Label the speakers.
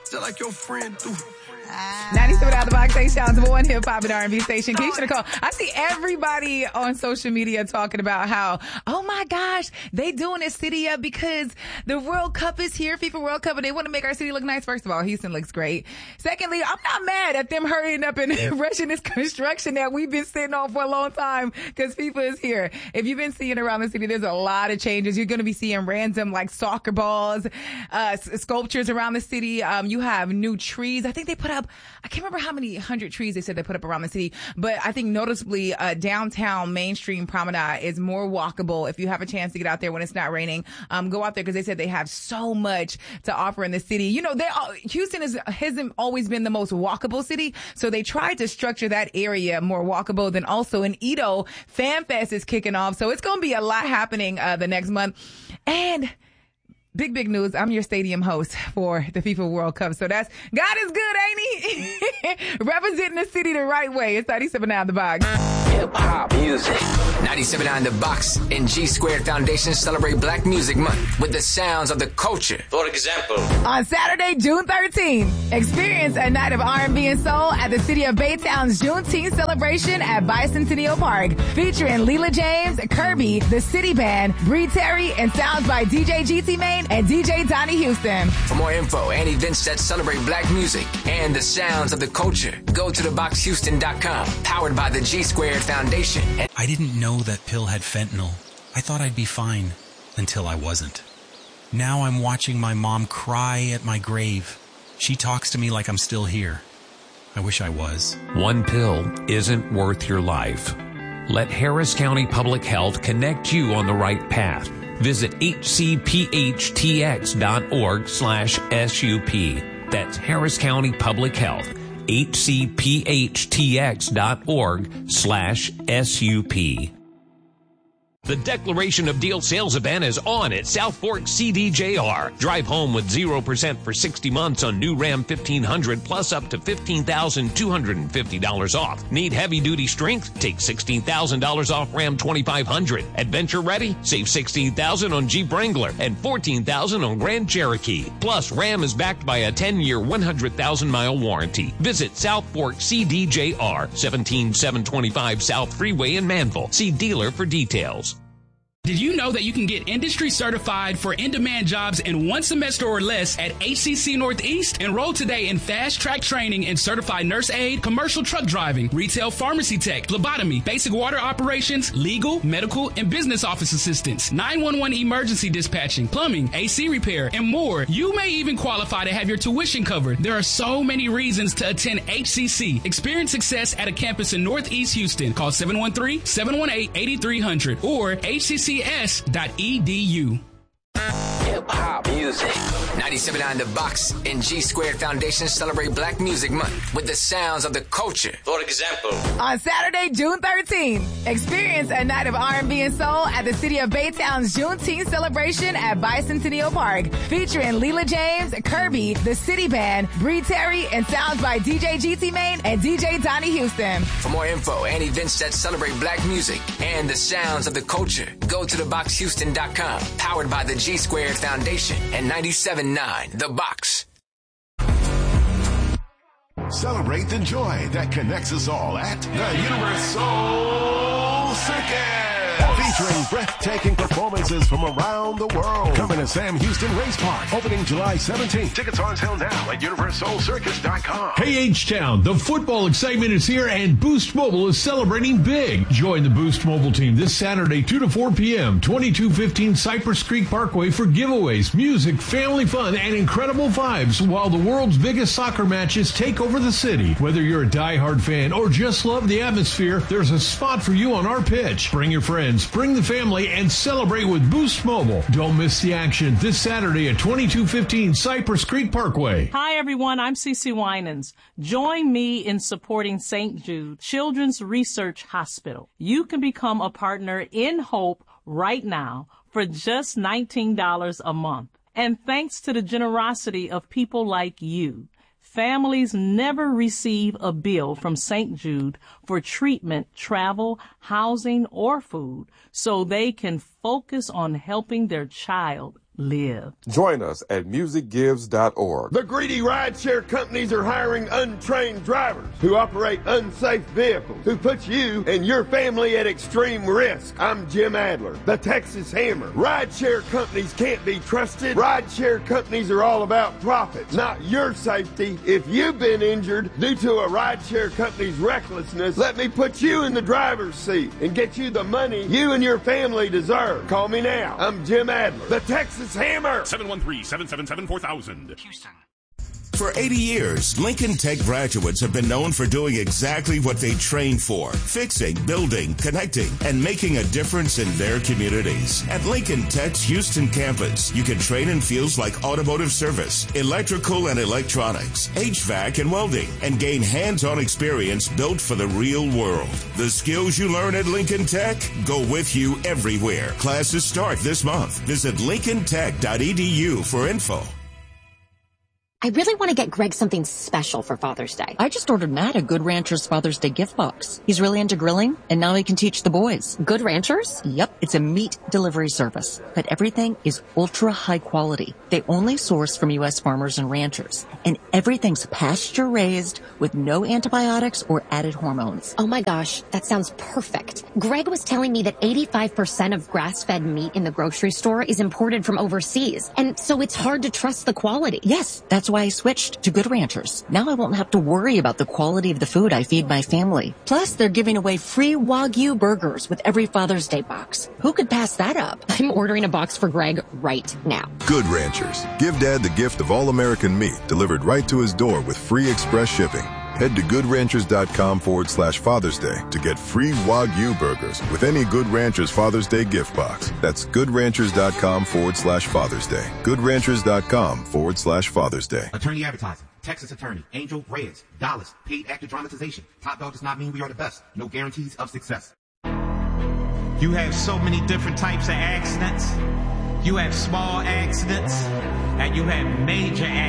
Speaker 1: Just like your friend do.
Speaker 2: 97 out of the box, A-Sound's number one hip-hop and R&B station. Keisha Nicole. I see everybody on social media talking about how, oh my gosh, they doing this city up because the World Cup is here, FIFA World Cup, and they want to make our city look nice. First of all, Houston looks great. Secondly, I'm not mad at them hurrying up and rushing this construction that we've been sitting on for a long time because FIFA is here. If you've been seeing around the city, there's a lot of changes. You're going to be seeing random like soccer balls, sculptures around the city. You have new trees. I think they put up, I can't remember how many 100 trees they said they put up around the city, but I think noticeably downtown mainstream promenade is more walkable. If you have a chance to get out there when it's not raining, go out there because they said they have so much to offer in the city. You know, Houston hasn't always been the most walkable city, so they tried to structure that area more walkable. Then also in Edo, Fan Fest is kicking off, so it's going to be a lot happening the next month. And big news. I'm your stadium host for the FIFA World Cup. So God is good, ain't he? Representing the city the right way. It's 97 out of the box.
Speaker 3: Hip-hop music. 97 on the box and G Squared Foundation celebrate Black Music Month with the sounds of the culture. For example,
Speaker 2: on Saturday, June 13th, experience a night of R&B and soul at the City of Baytown's Juneteenth celebration at Bicentennial Park, featuring Leela James, Kirby, the City Band, Bree Terry, and sounds by DJ GT Main and DJ Donnie Houston.
Speaker 3: For more info and events that celebrate Black music and the sounds of the culture, go to theboxhouston.com, powered by the G Squared Foundation.
Speaker 4: I didn't know that pill had fentanyl. I thought I'd be fine until I wasn't. Now I'm watching my mom cry at my grave. She talks to me like I'm still here. I wish I was.
Speaker 5: One pill isn't worth your life. Let Harris County Public Health connect you on the right path. Visit hcphtx.org/SUP. That's Harris County Public Health. hcphtx.org/SUP. The Declaration of Deal sales event is on at South Fork CDJR. Drive home with 0% for 60 months on new Ram 1500 plus up to $15,250 off. Need heavy-duty strength? Take $16,000 off Ram 2500. Adventure ready? Save $16,000 on Jeep Wrangler and $14,000 on Grand Cherokee. Plus, Ram is backed by a 10-year, 100,000-mile warranty. Visit South Fork CDJR, 17725 South Freeway in Manville. See dealer for details.
Speaker 6: Did you know that you can get industry certified for in-demand jobs in 1 semester or less at HCC Northeast? Enroll today in fast-track training in certified nurse aide, commercial truck driving, retail pharmacy tech, phlebotomy, basic water operations, legal, medical, and business office assistants, 911 emergency dispatching, plumbing, AC repair, and more. You may even qualify to have your tuition covered. There are so many reasons to attend HCC. Experience success at a campus in Northeast Houston. Call 713-718-8300 or HCC hccs.edu.
Speaker 3: Hip-hop music. 97 on the box and G Squared Foundation celebrate Black Music Month with the sounds of the culture. For example,
Speaker 2: on Saturday, June 13th, experience a night of R&B and soul at the City of Baytown's Juneteenth celebration at Bicentennial Park, featuring Leela James, Kirby, the City Band, Bree Terry, and sounds by DJ GT Main and DJ Donnie Houston.
Speaker 3: For more info and events that celebrate Black music and the sounds of the culture, go to theboxhouston.com, powered by the G Squared Foundation and 97.9 The Box.
Speaker 7: Celebrate the joy that connects us all at the Universal Circus. Featuring breathtaking performances from around the world. Coming to Sam Houston Race Park. Opening July 17th. Tickets are on sale now at UniversalCircus.com.
Speaker 8: Hey H-Town, the football excitement is here and Boost Mobile is celebrating big. Join the Boost Mobile team this Saturday 2 to 4 p.m. 2215 Cypress Creek Parkway for giveaways, music, family fun, and incredible vibes while the world's biggest soccer matches take over the city. Whether you're a diehard fan or just love the atmosphere, there's a spot for you on our pitch. Bring your friends, bring the family, and celebrate with Boost Mobile. Don't miss the action this Saturday at 2215 Cypress Creek Parkway.
Speaker 9: Hi, everyone. I'm Cece Winans. Join me in supporting St. Jude Children's Research Hospital. You can become a partner in Hope right now for just $19 a month. And thanks to the generosity of people like you, families never receive a bill from St. Jude for treatment, travel, housing, or food, so they can focus on helping their child live.
Speaker 1: Join us at musicgives.org.
Speaker 10: The greedy rideshare companies are hiring untrained drivers who operate unsafe vehicles, who put you and your family at extreme risk. I'm Jim Adler, the Texas Hammer. Rideshare companies can't be trusted. Rideshare companies are all about profits, not your safety. If you've been injured due to a rideshare company's recklessness, let me put you in the driver's seat and get you the money you and your family deserve. Call me now. I'm Jim Adler, the Texas Hammer.
Speaker 11: 713-777-4000. Houston.
Speaker 12: For 80 years, Lincoln Tech graduates have been known for doing exactly what they trained for: fixing, building, connecting, and making a difference in their communities. At Lincoln Tech's Houston campus, you can train in fields like automotive service, electrical and electronics, HVAC, and welding, and gain hands-on experience built for the real world. The skills you learn at Lincoln Tech go with you everywhere. Classes start this month. Visit lincolntech.edu for info.
Speaker 13: I really want to get Greg something special for Father's Day.
Speaker 14: I just ordered Matt a Good Ranchers Father's Day gift box. He's really into grilling, and now he can teach the boys.
Speaker 13: Good Ranchers?
Speaker 14: Yep, it's a meat delivery service, but everything is ultra high quality. They only source from U.S. farmers and ranchers, and everything's pasture raised with no antibiotics or added hormones.
Speaker 13: Oh my gosh, that sounds perfect. Greg was telling me that 85% of grass-fed meat in the grocery store is imported from overseas, and so it's hard to trust the quality.
Speaker 14: Yes, that's why I switched to Good Ranchers. Now I won't have to worry about the quality of the food I feed my family. Plus, they're giving away free Wagyu burgers with every Father's Day box. Who could pass that up?
Speaker 13: I'm ordering a box for Greg right now.
Speaker 15: Good Ranchers. Give Dad the gift of all-American meat delivered right to his door with free express shipping. Head to goodranchers.com/Father's Day to get free Wagyu burgers with any Good Ranchers Father's Day gift box. That's goodranchers.com/Father's Day. goodranchers.com/Father's Day.
Speaker 16: Attorney advertising. Texas attorney. Angel Reyes. Dallas. Paid actor dramatization. Top dog does not mean we are the best. No guarantees of success.
Speaker 17: You have so many different types of accidents. You have small accidents and you have major accidents.